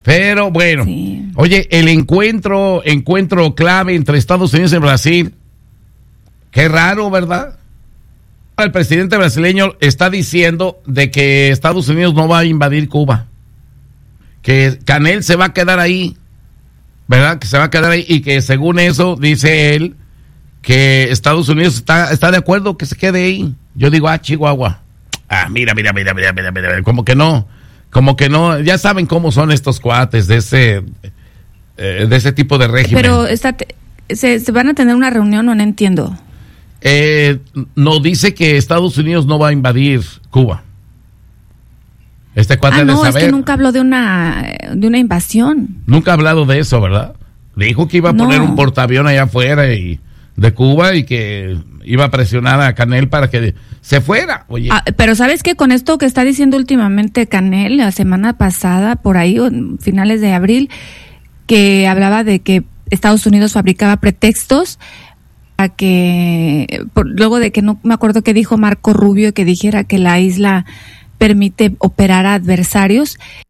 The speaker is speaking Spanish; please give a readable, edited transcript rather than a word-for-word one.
Pero bueno, sí. Oye, el encuentro clave entre Estados Unidos y Brasil, qué raro, ¿verdad? El presidente brasileño está diciendo de que Estados Unidos no va a invadir Cuba, que Canel se va a quedar ahí, ¿verdad? Que se va a quedar ahí y que según eso, dice él, que Estados Unidos está de acuerdo que se quede ahí. Yo digo, Chihuahua. Mira, como que no, ya saben cómo son estos cuates de ese tipo de régimen. Pero se van a tener una reunión, no entiendo. No, dice que Estados Unidos no va a invadir Cuba. Este cuate de saber. Es que nunca habló de una invasión. Nunca ha hablado de eso, ¿verdad? Dijo que iba a poner un portaavión allá afuera de Cuba y que iba a presionar a Canel para que se fuera. Oye. Pero ¿sabes qué? Con esto que está diciendo últimamente Canel, la semana pasada, por ahí, finales de abril, que hablaba de que Estados Unidos fabricaba pretextos a que, luego de que no me acuerdo qué dijo Marco Rubio, que dijera que la isla permite operar a adversarios.